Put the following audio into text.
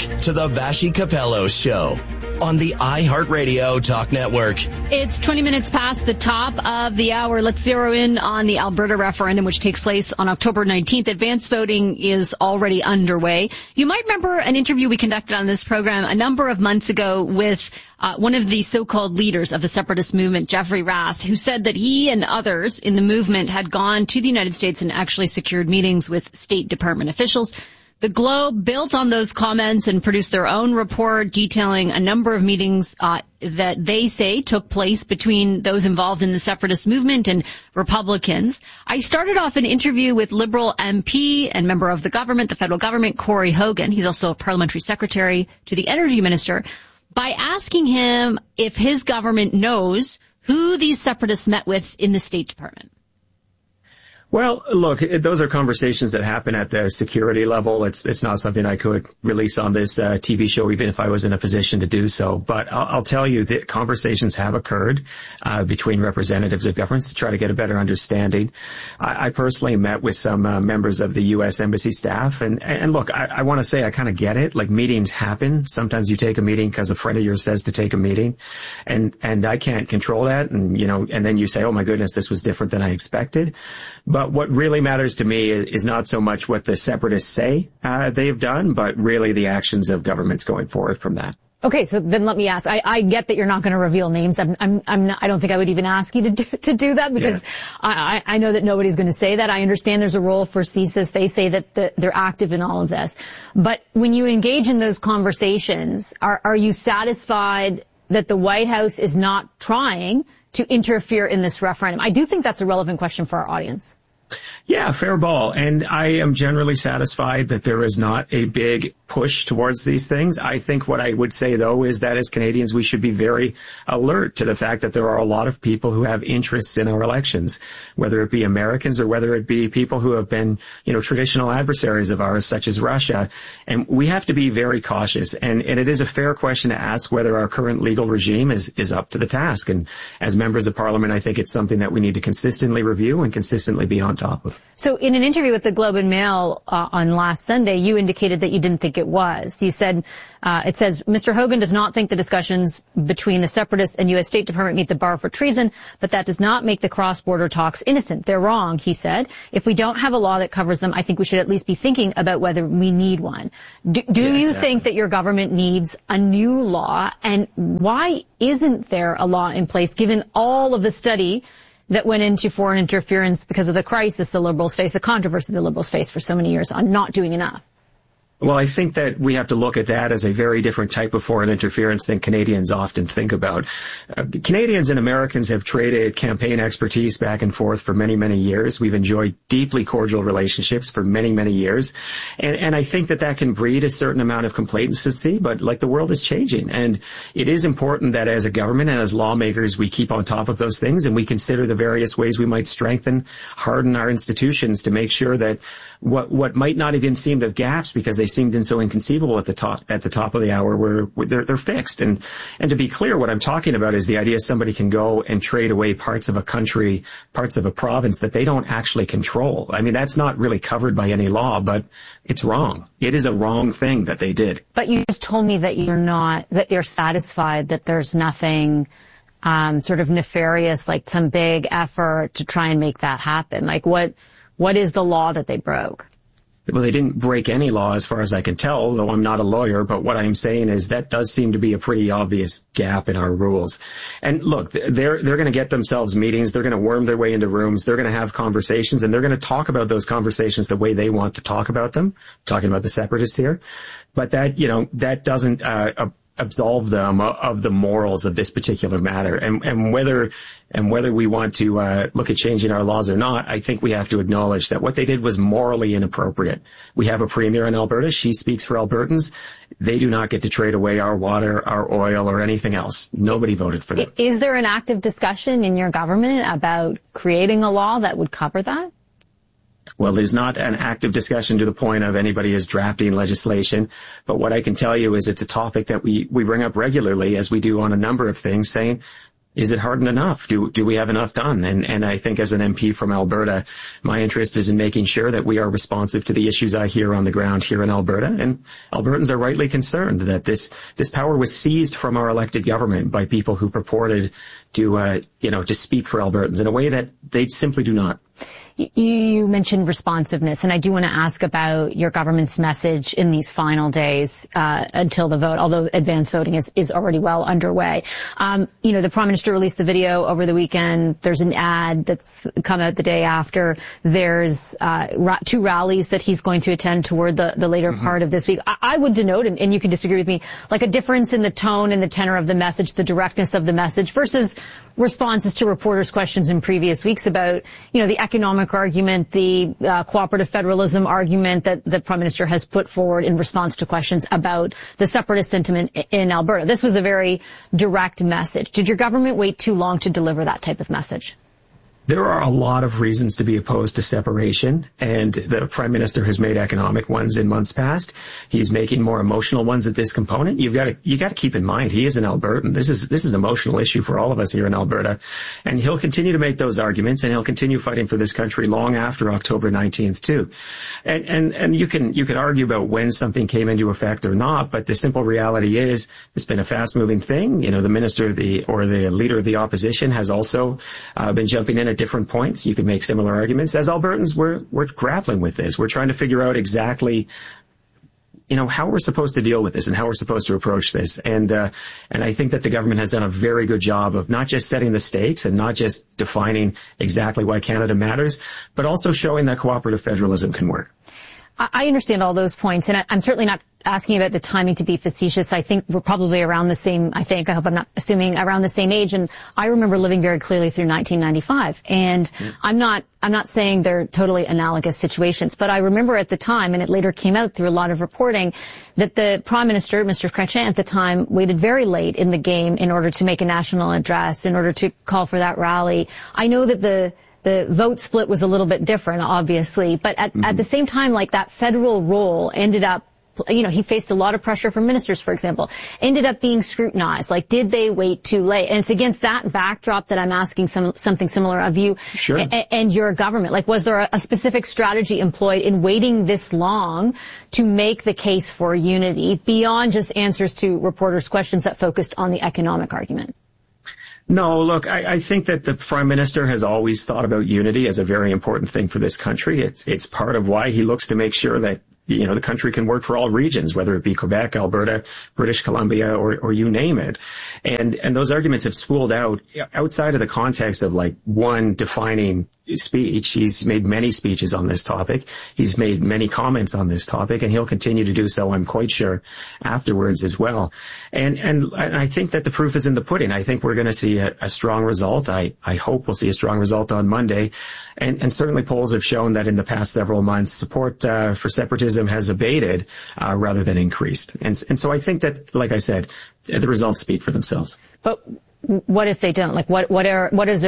to the Vashi Capello Show on the iHeartRadio Talk Network. It's 20 minutes past the top of the hour. Let's zero in on the Alberta referendum, which takes place on October 19th. Advance voting is already underway. You might remember an interview we conducted on this program a number of months ago with one of the so-called leaders of the separatist movement, Jeffrey Rath, who said that he and others in the movement had gone to the United States and actually secured meetings with State Department officials. The Globe built on those comments and produced their own report detailing a number of meetings that they say took place between those involved in the separatist movement and Republicans. I started off an interview with Liberal MP and member of the government, the federal government, Corey Hogan. He's also a parliamentary secretary to the energy minister, by asking him if his government knows who these separatists met with in the State Department. Well, look, those are conversations that happen at the security level. It's not something I could release on this TV show, even if I was in a position to do so. But I'll tell you that conversations have occurred between representatives of governments to try to get a better understanding. I personally met with some members of the U.S. Embassy staff. And look, I want to say I kind of get it. Like, meetings happen. Sometimes you take a meeting because a friend of yours says to take a meeting. And I can't control that. And then you say, oh, my goodness, this was different than I expected. But what really matters to me is not so much what the separatists say they've done, but really the actions of governments going forward from that. Okay, so then let me ask. I get that you're not going to reveal names. I don't think I would even ask you to do that, because yeah. I know that nobody's going to say that. I understand there's a role for CSIS. They say that they're active in all of this. But when you engage in those conversations, are you satisfied that the White House is not trying to interfere in this referendum? I do think that's a relevant question for our audience. Yeah, fair ball. And I am generally satisfied that there is not a big push towards these things. I think what I would say, though, is that as Canadians, we should be very alert to the fact that there are a lot of people who have interests in our elections, whether it be Americans or whether it be people who have been, traditional adversaries of ours, such as Russia. And we have to be very cautious. And it is a fair question to ask whether our current legal regime is up to the task. And as members of Parliament, I think it's something that we need to consistently review and consistently be on top of. So in an interview with the Globe and Mail on last Sunday, you indicated that you didn't think it was. You said, it says, Mr. Hogan does not think the discussions between the separatists and U.S. State Department meet the bar for treason, but that does not make the cross-border talks innocent. They're wrong, he said. If we don't have a law that covers them, I think we should at least be thinking about whether we need one. Do you think that your government needs a new law? And why isn't there a law in place, given all of the study that went into foreign interference because of the crisis the Liberals face, the controversy the Liberals face for so many years on not doing enough? Well, I think that we have to look at that as a very different type of foreign interference than Canadians often think about. Canadians and Americans have traded campaign expertise back and forth for many, many years. We've enjoyed deeply cordial relationships for many, many years. And I think that can breed a certain amount of complacency, but the world is changing. And it is important that as a government and as lawmakers, we keep on top of those things and we consider the various ways we might strengthen, harden our institutions to make sure that what might not even seem to have gaps because they seemed so inconceivable at the top of the hour, they're fixed. And to be clear, what I'm talking about is the idea somebody can go and trade away parts of a country, parts of a province that they don't actually control. I mean, that's not really covered by any law, but it's wrong. It is a wrong thing that they did. But you just told me that you're satisfied that there's nothing sort of nefarious, like some big effort to try and make that happen. Like what is the law that they broke? Well, they didn't break any law as far as I can tell, though I'm not a lawyer, but what I'm saying is that does seem to be a pretty obvious gap in our rules. And look, they're going to get themselves meetings, they're going to worm their way into rooms, they're going to have conversations, and they're going to talk about those conversations the way they want to talk about them, talking about the separatists here. But that doesn't absolve them of the morals of this particular matter. And whether we want to look at changing our laws or not, I think we have to acknowledge that what they did was morally inappropriate. We have a premier in Alberta. She speaks for Albertans. They do not get to trade away our water, our oil, or anything else. Nobody voted for them. Is there an active discussion in your government about creating a law that would cover that? Well, there's not an active discussion to the point of anybody is drafting legislation. But what I can tell you is it's a topic that we bring up regularly, as we do on a number of things, saying, is it hardened enough? Do we have enough done? And I think as an MP from Alberta, my interest is in making sure that we are responsive to the issues I hear on the ground here in Alberta. And Albertans are rightly concerned that this power was seized from our elected government by people who purported to speak for Albertans in a way that they simply do not. You mentioned responsiveness, and I do want to ask about your government's message in these final days until the vote, although advance voting is already well underway. The Prime Minister released the video over the weekend. There's an ad that's come out the day after. There's 2 rallies that he's going to attend toward the later part of this week. I would denote, and you can disagree with me, like a difference in the tone and the tenor of the message, the directness of the message versus responses to reporters' questions in previous weeks about, the economic argument, the cooperative federalism argument that the Prime Minister has put forward in response to questions about the separatist sentiment in Alberta. This was a very direct message. Did your government wait too long to deliver that type of message? There are a lot of reasons to be opposed to separation, and the Prime Minister has made economic ones in months past. He's making more emotional ones at this component. You got to keep in mind he is an Albertan. This is an emotional issue for all of us here in Alberta, and he'll continue to make those arguments, and he'll continue fighting for this country long after October 19th too. And you can argue about when something came into effect or not, but the simple reality is it's been a fast-moving thing. The minister or the leader of the opposition has also been jumping in at different points. You could make similar arguments. As Albertans, we're grappling with this. We're trying to figure out exactly, how we're supposed to deal with this and how we're supposed to approach this. And I think that the government has done a very good job of not just setting the stakes and not just defining exactly why Canada matters, but also showing that cooperative federalism can work. I understand all those points, and I'm certainly not asking about the timing to be facetious. I think we're probably around the same, I hope I'm not assuming, around the same age, and I remember living very clearly through 1995, and I'm not saying they're totally analogous situations, but I remember at the time, and it later came out through a lot of reporting, that the Prime Minister, Mr. Chrétien at the time, waited very late in the game in order to make a national address, in order to call for that rally. I know that the vote split was a little bit different, obviously, but at the same time, like, that federal role ended up, he faced a lot of pressure from ministers, for example, ended up being scrutinized. Like, did they wait too late? And it's against that backdrop that I'm asking something similar of you and your government. Like, was there a specific strategy employed in waiting this long to make the case for unity beyond just answers to reporters' questions that focused on the economic argument? No, look, I think that the Prime Minister has always thought about unity as a very important thing for this country. It's part of why he looks to make sure that, the country can work for all regions, whether it be Quebec, Alberta, British Columbia, or you name it. And those arguments have spooled out outside of the context of like one defining speech. He's made many speeches on this topic. He's made many comments on this topic, and he'll continue to do so, I'm quite sure, afterwards as well. And I think that the proof is in the pudding. I think we're going to see a strong result. I hope we'll see a strong result on Monday. And certainly polls have shown that in the past several months, support for separatism has abated rather than increased. And so I think that, like I said, the results speak for themselves. But what if they don't? Like, what is